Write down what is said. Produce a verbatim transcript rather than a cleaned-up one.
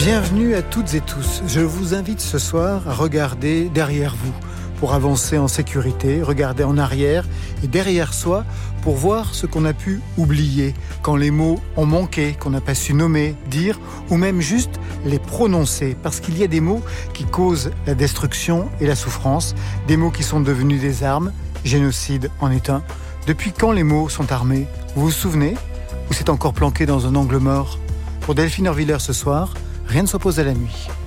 Bienvenue à toutes et tous. Je vous invite ce soir à regarder derrière vous pour avancer en sécurité, regarder en arrière et derrière soi pour voir ce qu'on a pu oublier quand les mots ont manqué, qu'on n'a pas su nommer, dire ou même juste les prononcer. Parce qu'il y a des mots qui causent la destruction et la souffrance, des mots qui sont devenus des armes, génocide en est un. Depuis quand les mots sont armés ? Vous vous souvenez ? Ou c'est encore planqué dans un angle mort ? Pour Delphine Orviller ce soir, rien ne s'oppose à la nuit.